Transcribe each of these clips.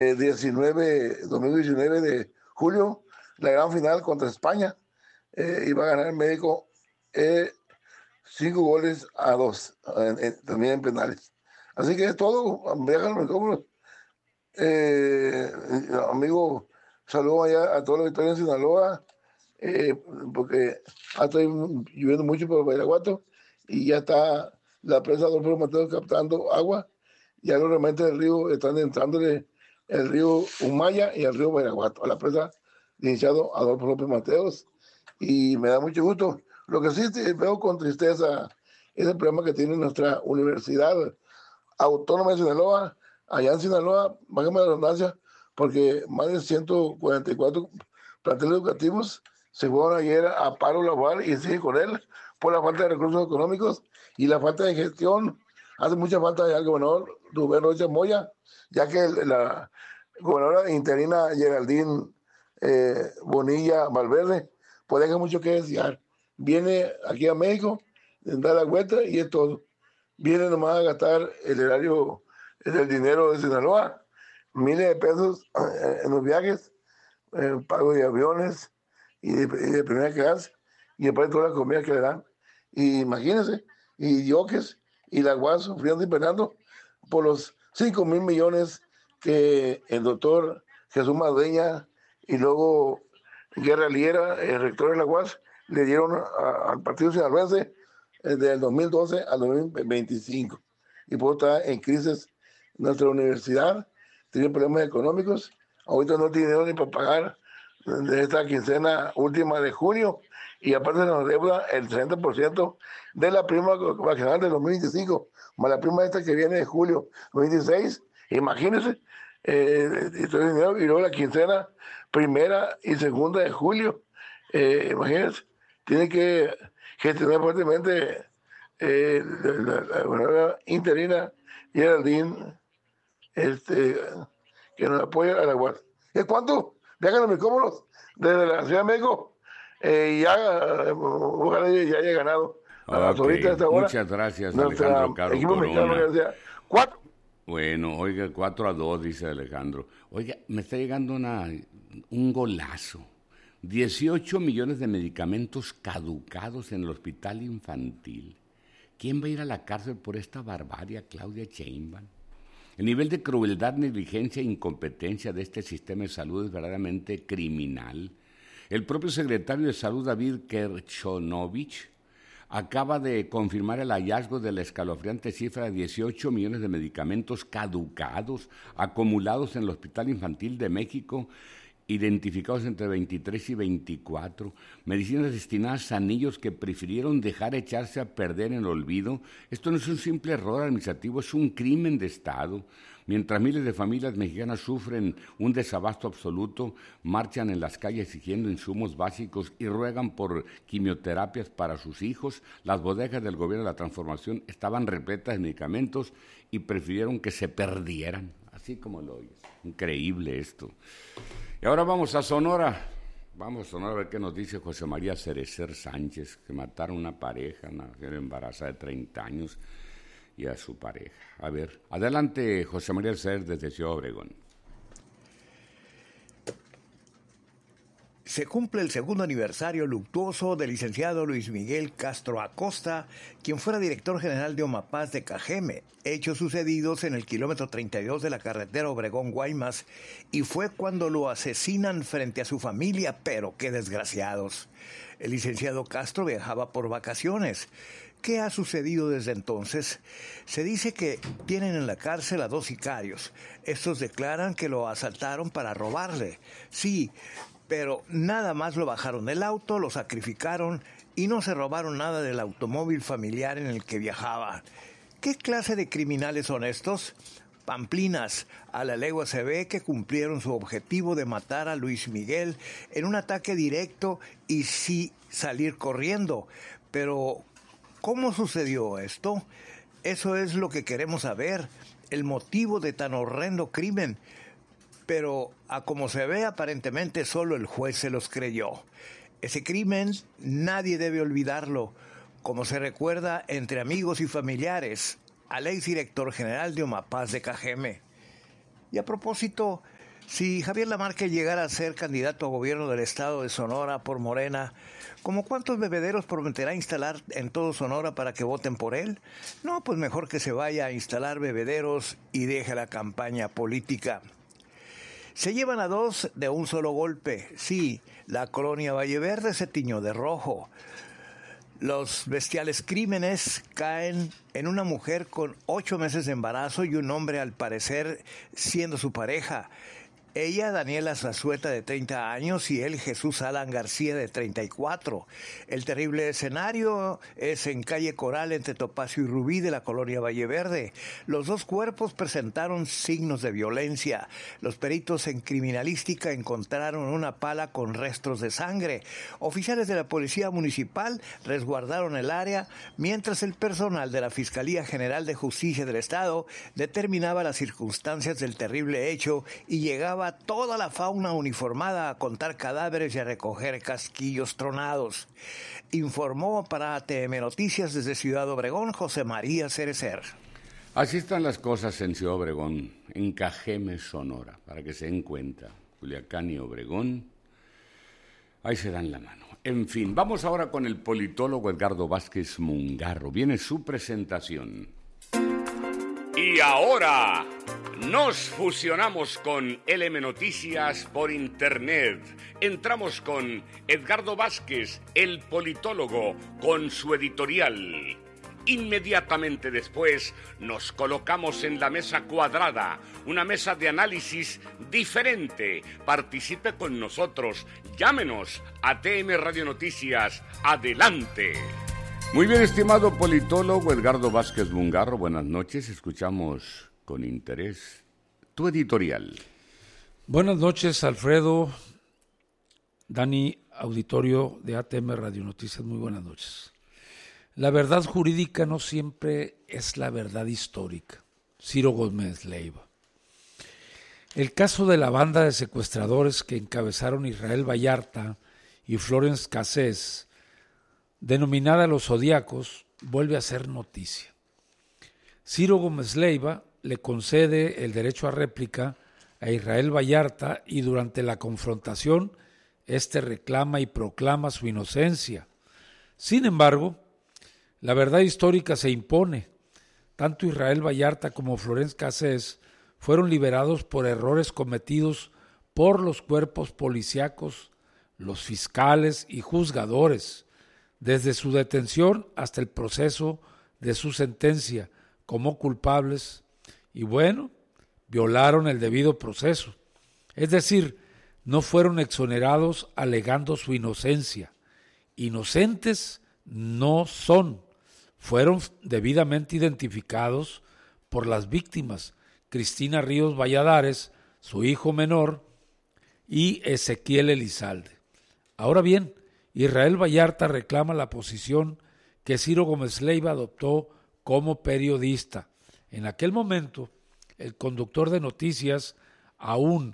domingo 19 de julio, la gran final contra España. Iba a ganar el México 5 goles a 2, también en penales. Así que es todo, déjame como eh, amigo, saludo allá a todos los que están en Sinaloa, eh, porque está lloviendo mucho por Badiraguato y ya está la presa Adolfo Mateo captando agua. Ya los remanentes del río están entrándole el río Humaya y el río Badiraguato, a la presa iniciado Adolfo López Mateos, y me da mucho gusto. Lo que sí veo con tristeza es el problema que tiene nuestra Universidad Autónoma de Sinaloa, allá en Sinaloa, válgame la redundancia, porque más de 144 planteles educativos se fueron ayer a paro laboral y sigue con él por la falta de recursos económicos y la falta de gestión. Hace mucha falta ya el gobernador Rubén Rocha Moya, ya que la gobernadora interina Geraldine Bonilla Valverde, pues deja mucho que desear. Viene aquí a México, da la vuelta y es todo. Viene nomás a gastar el erario del dinero de Sinaloa, miles de pesos en los viajes, pago de aviones y de primera clase, y después de todas las comidas que le dan. Y imagínense, y Yoques y la UAS sufriendo y penando por los 5.000 millones que el doctor Jesús Madueña y luego Guerra Liera, el rector de la UAS, le dieron al partido sinaloense del 2012 al 2025. Y por eso está en crisis nuestra universidad, tiene problemas económicos, ahorita no tiene dinero ni para pagar de esta quincena última de junio, y aparte nos deuda el 30% de la prima vacacional de 2025, más la prima esta que viene de julio 2016, imagínense, y todo el dinero, y luego la quincena primera y segunda de julio, imagínense, tiene que gestionar fuertemente la gobernadora interina Geraldine, que nos apoya a la UAS. ¿Es cuánto? Déjanos mis cómodos desde la Ciudad de México. Ojalá ya haya ganado hasta Ok, ahorita, a esta hora. muchas gracias Nuestra Alejandro Caro equipo mexicano, Corona. ya sea 4. Bueno, oiga, 4-2, dice Alejandro. Oiga, me está llegando un golazo. 18 millones de medicamentos caducados en el hospital infantil. ¿Quién va a ir a la cárcel por esta barbarie, Claudia Sheinbaum? El nivel de crueldad, negligencia e incompetencia de este sistema de salud es verdaderamente criminal. El propio secretario de Salud, David Kerchonovich, acaba de confirmar el hallazgo de la escalofriante cifra de 18 millones de medicamentos caducados acumulados en el Hospital Infantil de México, identificados entre 23 y 24, medicinas destinadas a niños que prefirieron dejar echarse a perder en el olvido. Esto no es un simple error administrativo, es un crimen de Estado. Mientras miles de familias mexicanas sufren un desabasto absoluto, marchan en las calles exigiendo insumos básicos y ruegan por quimioterapias para sus hijos, las bodegas del gobierno de la transformación estaban repletas de medicamentos y prefirieron que se perdieran, así como lo oyes. Increíble esto. Y ahora vamos a Sonora. Vamos a Sonora a ver qué nos dice José María Cerecer Sánchez, que mataron a una pareja, una mujer embarazada de 30 años, y a su pareja. A ver, adelante José María Cerecer desde Ciudad Obregón. Se cumple el segundo aniversario luctuoso del licenciado Luis Miguel Castro Acosta, quien fuera director general de Omapaz de Cajeme, hechos sucedidos en el kilómetro 32 de la carretera Obregón-Guaymas, y fue cuando lo asesinan frente a su familia, pero qué desgraciados. El licenciado Castro viajaba por vacaciones. ¿Qué ha sucedido desde entonces? Se dice que tienen en la cárcel a 2 sicarios. Estos declaran que lo asaltaron para robarle. Sí, pero nada más lo bajaron del auto, lo sacrificaron y no se robaron nada del automóvil familiar en el que viajaba. ¿Qué clase de criminales son estos? Pamplinas. A la legua se ve que cumplieron su objetivo de matar a Luis Miguel en un ataque directo y sí salir corriendo. Pero, ¿cómo sucedió esto? Eso es lo que queremos saber, el motivo de tan horrendo crimen. Pero a como se ve, aparentemente solo el juez se los creyó. Ese crimen nadie debe olvidarlo, como se recuerda entre amigos y familiares al exdirector general de Omapaz de Cajeme. Y a propósito, si Javier Lamarque llegara a ser candidato a gobierno del estado de Sonora por Morena, ¿cómo cuántos bebederos prometerá instalar en todo Sonora para que voten por él? No, pues mejor que se vaya a instalar bebederos y deje la campaña política. Se llevan a dos de un solo golpe. Sí, la colonia Valle Verde se tiñó de rojo. Los bestiales crímenes caen en una mujer con 8 meses de embarazo y un hombre, al parecer, siendo su pareja. Ella, Daniela Zazueta, de 30 años, y él, Jesús Alan García, de 34. El terrible escenario es en calle Coral, entre Topacio y Rubí, de la colonia Valle Verde. Los dos cuerpos presentaron signos de violencia. Los peritos en criminalística encontraron una pala con restos de sangre. Oficiales de la Policía Municipal resguardaron el área, mientras el personal de la Fiscalía General de Justicia del Estado determinaba las circunstancias del terrible hecho y llegaba toda la fauna uniformada a contar cadáveres y a recoger casquillos tronados. Informó para ATM Noticias desde Ciudad Obregón José María Cerecer. Así están las cosas en Ciudad Obregón, en Cajeme, Sonora, para que se den cuenta. Culiacán y Obregón, ahí se dan la mano. En fin, vamos ahora con el politólogo Edgardo Vázquez Mungarro. Viene su presentación. Y ahora nos fusionamos con LM Noticias por internet. Entramos con Edgardo Vázquez, el politólogo, con su editorial. Inmediatamente después nos colocamos en la mesa cuadrada, una mesa de análisis diferente. Participe con nosotros, llámenos a TM Radio Noticias. Adelante. Muy bien, estimado politólogo Edgardo Vázquez Mungarro, buenas noches. Escuchamos con interés tu editorial. Buenas noches, Alfredo, Dani, auditorio de ATM Radio Noticias, muy buenas noches. La verdad jurídica no siempre es la verdad histórica. Ciro Gómez Leiva. El caso de la banda de secuestradores que encabezaron Israel Vallarta y Florence Cassés, denominada Los Zodíacos, vuelve a ser noticia. Ciro Gómez Leiva le concede el derecho a réplica a Israel Vallarta y durante la confrontación este reclama y proclama su inocencia. Sin embargo, la verdad histórica se impone. Tanto Israel Vallarta como Florence Cassés fueron liberados por errores cometidos por los cuerpos policíacos, los fiscales y juzgadores, desde su detención hasta el proceso de su sentencia como culpables, y bueno, violaron el debido proceso. Es decir, no fueron exonerados alegando su inocencia. Inocentes no son. Fueron debidamente identificados por las víctimas, Cristina Ríos Valladares, su hijo menor, y Ezequiel Elizalde. Ahora bien, Israel Vallarta reclama la posición que Ciro Gómez Leiva adoptó como periodista. En aquel momento, el conductor de noticias, aún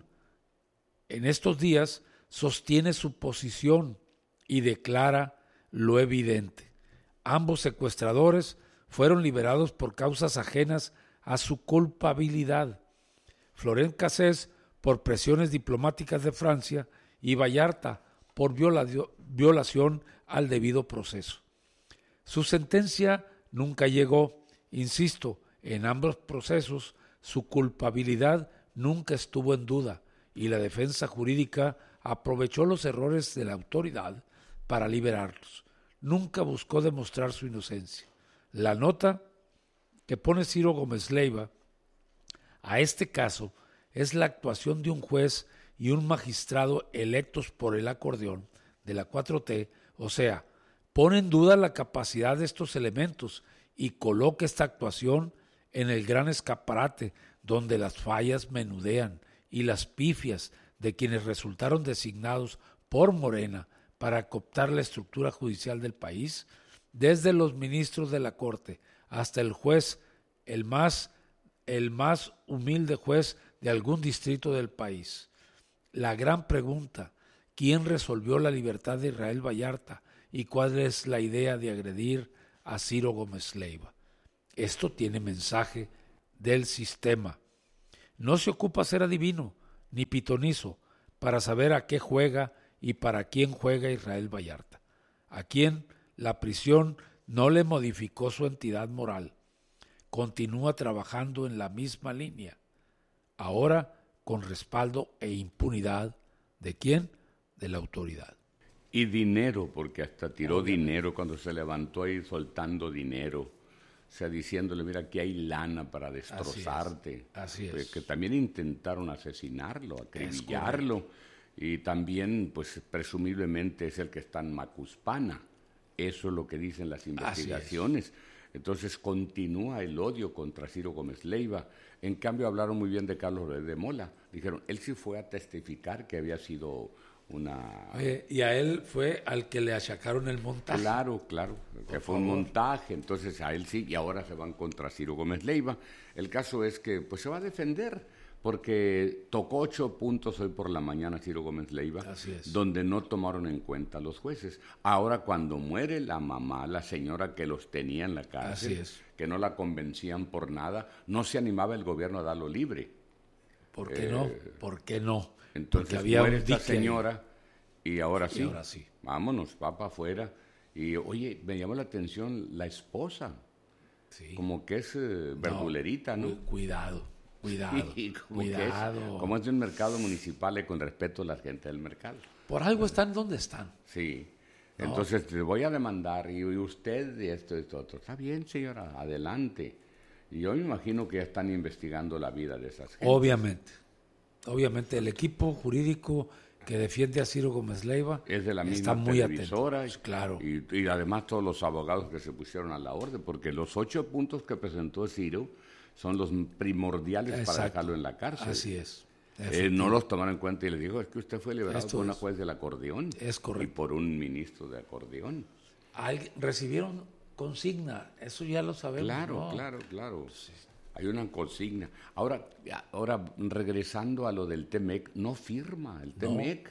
en estos días, sostiene su posición y declara lo evidente. Ambos secuestradores fueron liberados por causas ajenas a su culpabilidad. Florence Cassés por presiones diplomáticas de Francia y Vallarta por violación al debido proceso. Su sentencia nunca llegó. Insisto, en ambos procesos su culpabilidad nunca estuvo en duda y la defensa jurídica aprovechó los errores de la autoridad para liberarlos. Nunca buscó demostrar su inocencia. La nota que pone Ciro Gómez Leiva a este caso es la actuación de un juez y un magistrado electos por el acordeón de la 4T, o sea, pone en duda la capacidad de estos elementos y coloca esta actuación en el gran escaparate donde las fallas menudean y las pifias de quienes resultaron designados por Morena para cooptar la estructura judicial del país, desde los ministros de la Corte hasta el juez, el más humilde juez de algún distrito del país. La gran pregunta, ¿quién resolvió la libertad de Israel Vallarta y cuál es la idea de agredir a Ciro Gómez Leiva? Esto tiene mensaje del sistema. No se ocupa ser adivino, ni pitonizo, para saber a qué juega y para quién juega Israel Vallarta, a quien la prisión no le modificó su entidad moral. Continúa trabajando en la misma línea, ahora con respaldo e impunidad. ¿De quién? De la autoridad. Y dinero, porque hasta tiró dinero cuando se levantó ahí soltando dinero. O sea, diciéndole, mira, aquí hay lana para destrozarte. Así es. Pues, que también intentaron asesinarlo, acribillarlo. Y también, pues, presumiblemente es el que está en Macuspana. Eso es lo que dicen las investigaciones. Entonces continúa el odio contra Ciro Gómez Leiva. En cambio, hablaron muy bien de Carlos de Mola. Dijeron, él sí fue a testificar que había sido una... Oye, y a él fue al que le achacaron el montaje. Claro, que fue un montaje, entonces a él sí, y ahora se van contra Ciro Gómez Leiva. El caso es que pues se va a defender, porque tocó 8 puntos hoy por la mañana Ciro Gómez Leiva, donde no tomaron en cuenta los jueces. Ahora cuando muere la mamá, la señora que los tenía en la cárcel, que no la convencían por nada, no se animaba el gobierno a darlo libre. ¿Por qué no? ¿Por qué no? Entonces porque había muere esta señora y ahora sí, vámonos, va para afuera. Y oye, me llamó la atención la esposa, como que es verdulerita, ¿no? Cuidado. Sí, como es de un mercado municipal y con respeto a la gente del mercado. Por algo están donde están. Sí. Entonces te voy a demandar y usted y esto otro. Está bien, señora, adelante. Y yo me imagino que ya están investigando la vida de esas gentes. Obviamente el equipo jurídico que defiende a Ciro Gómez Leiva es de la misma está muy televisora atento. Claro. Y además todos los abogados que se pusieron a la orden, porque los 8 puntos que presentó Ciro son los primordiales para dejarlo en la cárcel. Así es. No los tomaron en cuenta y le dijo, es que usted fue liberado por una juez del acordeón. Es correcto. Y por un ministro de acordeón. Recibieron consigna, eso ya lo sabemos. Claro. Sí. Hay una consigna. Ahora, regresando a lo del TEMEC, no firma el TEMEC.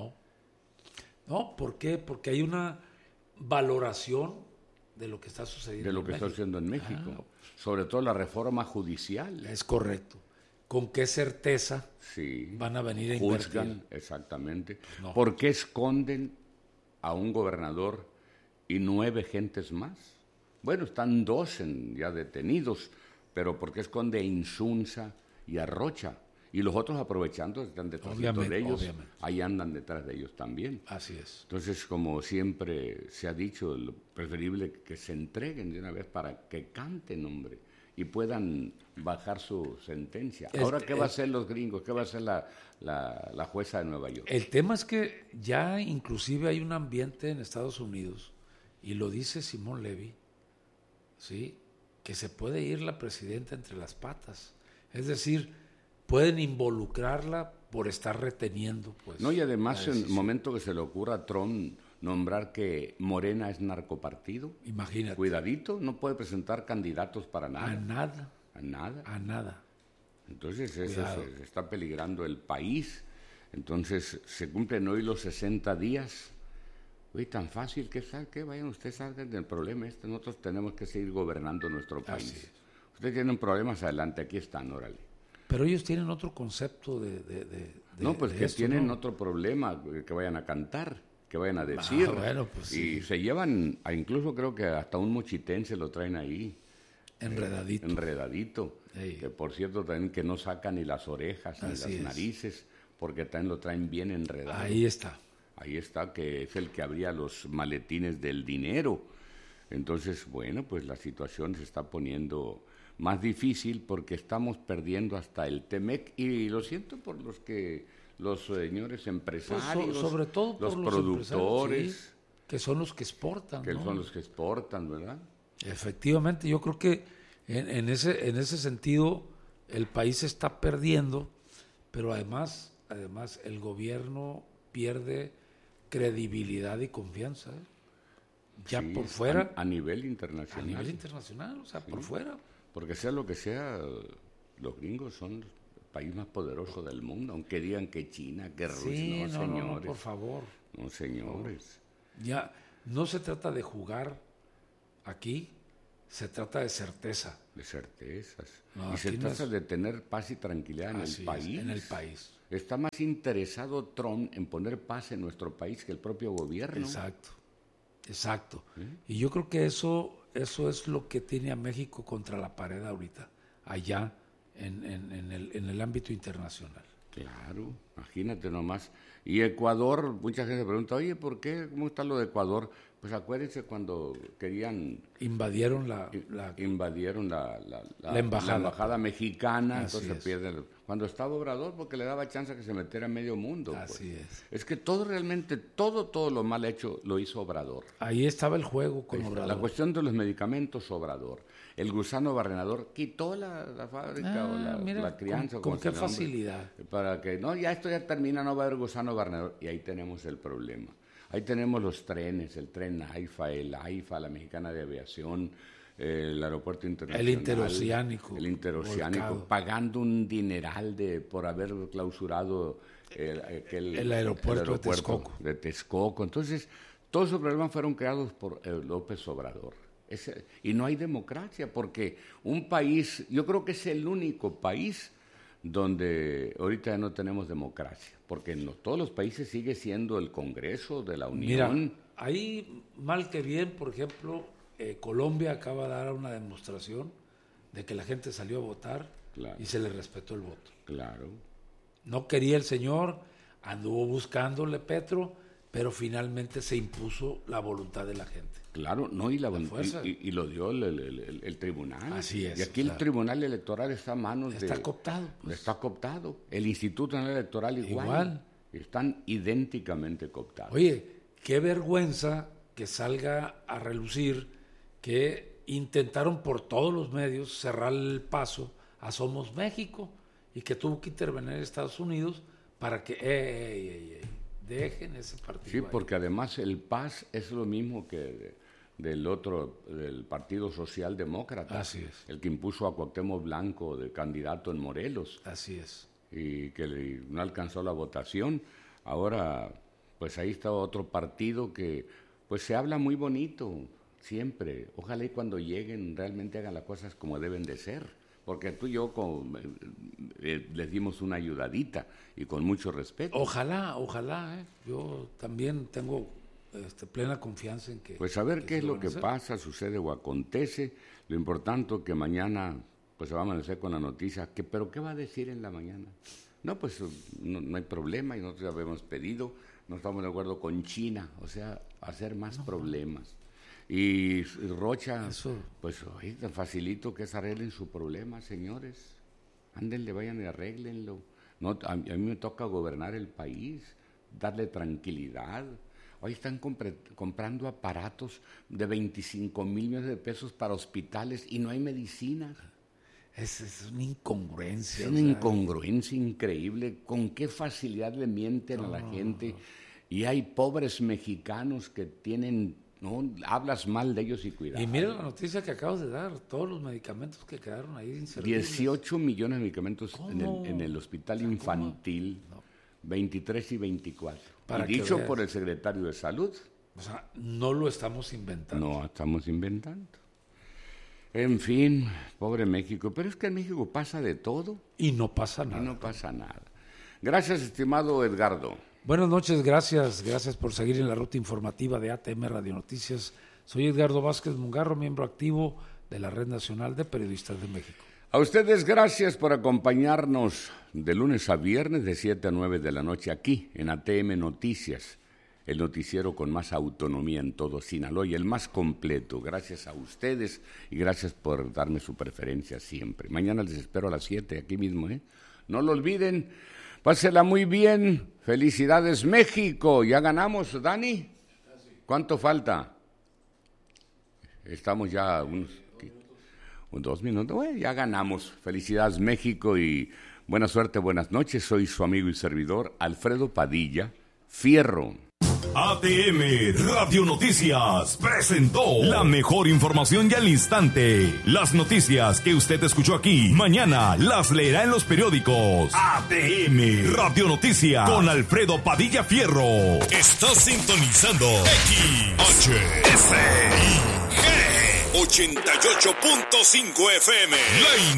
No, ¿por qué? Porque hay una valoración de lo que está sucediendo de lo que está sucediendo en México. Sobre todo la reforma judicial. Es correcto. ¿Con qué certeza van a venir a invertir? Exactamente. ¿Por qué esconden a un gobernador y 9 gentes más? Bueno, están 2 ya detenidos, pero ¿por qué esconde a Insunza y a Rocha? Y los otros aprovechando, están detrás de ellos, ahí andan detrás de ellos también. Así es. Entonces, como siempre se ha dicho, lo preferible que se entreguen de una vez para que canten, hombre, y puedan bajar su sentencia. Ahora, ¿qué va a hacer los gringos? ¿Qué va a hacer la jueza de Nueva York? El tema es que ya inclusive hay un ambiente en Estados Unidos, y lo dice Simón Levy, ¿sí?, que se puede ir la presidenta entre las patas. Es decir, pueden involucrarla por estar reteniendo. Pues, no, y además en el momento que se le ocurra a Trump nombrar que Morena es narcopartido, imagínate. Cuidadito, no puede presentar candidatos para nada. A nada. Entonces se está peligrando el país. Entonces se cumplen hoy los 60 días. Uy, tan fácil que vayan ustedes, salgan del problema este. Nosotros tenemos que seguir gobernando nuestro país. Ustedes tienen problemas, adelante, aquí están, órale. Pero ellos tienen otro concepto que tienen otro problema, que vayan a cantar, que vayan a decir. Y se llevan, incluso creo que hasta un mochitense lo traen ahí. Enredadito. Que por cierto también que no sacan ni las orejas ni las narices, porque también lo traen bien enredado. Ahí está, que es el que abría los maletines del dinero. Entonces, bueno, pues la situación se está poniendo más difícil porque estamos perdiendo hasta el TEMEC, y lo siento por los señores empresarios, pues sobre todo por los productores, que son los que exportan. Son los que exportan, ¿verdad? Efectivamente, yo creo que en ese sentido el país se está perdiendo, pero además el gobierno pierde credibilidad y confianza. Ya por fuera. A nivel internacional. A nivel internacional, o sea, por fuera. Porque sea lo que sea, los gringos son el país más poderoso del mundo, aunque digan que China, que Rusia, señores. No, por favor. No, señores. Ya, no se trata de jugar aquí, Se trata de certeza. De certezas. No, y se trata de tener paz y tranquilidad en el país. En el país. Está más interesado Trump en poner paz en nuestro país que el propio gobierno. Exacto. Y yo creo que eso es lo que tiene a México contra la pared ahorita, allá en el ámbito internacional. Claro, imagínate nomás. Y Ecuador, mucha gente pregunta, oye, ¿por qué? ¿Cómo está lo de Ecuador? Pues acuérdense cuando querían... Invadieron la embajada mexicana, Así entonces se pierden. Cuando estaba Obrador, porque le daba chance a que se metiera en medio mundo. Así pues. Es que todo lo mal hecho lo hizo Obrador. Ahí estaba el juego con Obrador. La cuestión de los medicamentos, Obrador. El gusano barrenador quitó la fábrica la crianza. ¿Con qué facilidad? Para que, esto ya termina, no va a haber gusano barrenador. Y ahí tenemos el problema. Ahí tenemos los trenes, el tren AIFA, la Mexicana de Aviación, el aeropuerto internacional. El interoceánico. Volcado. Pagando un dineral por haber clausurado el aeropuerto de Texcoco. Entonces, todos esos problemas fueron creados por López Obrador. Y no hay democracia, porque un país, yo creo que es el único país donde ahorita ya no tenemos democracia, porque en todos los países sigue siendo el Congreso de la Unión. Mira, ahí mal que bien, por ejemplo, Colombia acaba de dar una demostración de que la gente salió a votar y se le respetó el voto. Claro. No quería el señor, anduvo buscándole Petro, pero finalmente se impuso la voluntad de la gente. Claro, y lo dio el tribunal. Así es. Y aquí el tribunal electoral está a manos Está cooptado. Pues. Está cooptado. El Instituto Nacional Electoral igual. Están idénticamente cooptados. Oye, qué vergüenza que salga a relucir que intentaron por todos los medios cerrar el paso a Somos México y que tuvo que intervenir Estados Unidos para que dejen ese partido. Sí, porque además el PAS es lo mismo que del Partido Socialdemócrata. Así es. El que impuso a Cuauhtémoc Blanco de candidato en Morelos. Así es. Y que no alcanzó la votación. Ahora, pues ahí está otro partido que pues se habla muy bonito siempre. Ojalá y cuando lleguen realmente hagan las cosas como deben de ser. Porque tú y yo les dimos una ayudadita y con mucho respeto. Ojalá. Yo también tengo plena confianza en que... Pues a ver qué es lo que pasa, sucede o acontece. Lo importante es que mañana pues se va a amanecer con la noticia. ¿Pero qué va a decir en la mañana? No, pues no hay problema y nosotros ya habíamos pedido. No estamos de acuerdo con China. O sea, hacer más problemas. Y Rocha, pues tan facilito que es arreglen su problema, señores. Ándenle, vayan y arréglenlo. No, a mí me toca gobernar el país, darle tranquilidad. Hoy están comprando aparatos de 25 mil millones de pesos para hospitales y no hay medicinas. Es una incongruencia. Es una incongruencia increíble. ¿Con qué facilidad le mienten a la gente? Y hay pobres mexicanos que tienen... No, hablas mal de ellos y cuidado. Y mira la noticia que acabas de dar, todos los medicamentos que quedaron ahí inservibles. 18 millones de medicamentos en el hospital infantil, 23 y 24. Y dicho por el secretario de Salud. O sea, no lo estamos inventando. No, estamos inventando. En fin, pobre México. Pero es que en México pasa de todo. Y no pasa nada. Gracias, estimado Edgardo. Buenas noches, gracias por seguir en la ruta informativa de ATM Radio Noticias. Soy Edgardo Vázquez Mungarro, miembro activo de la Red Nacional de Periodistas de México. A ustedes gracias por acompañarnos de lunes a viernes de 7 a 9 de la noche aquí en ATM Noticias, el noticiero con más autonomía en todo Sinaloa y el más completo. Gracias a ustedes y gracias por darme su preferencia siempre. Mañana les espero a las 7 aquí mismo, ¿eh? No lo olviden. Pásela muy bien. Felicidades, México. ¿Ya ganamos, Dani? ¿Cuánto falta? Estamos ya unos 2 minutos. Bueno, ya ganamos. Felicidades, México, y buena suerte, buenas noches. Soy su amigo y servidor, Alfredo Padilla, Fierro. ATM Radio Noticias presentó la mejor información y al instante. Las noticias que usted escuchó aquí, mañana las leerá en los periódicos. ATM Radio Noticias con Alfredo Padilla Fierro. Está sintonizando XHSIG 88.5 FM.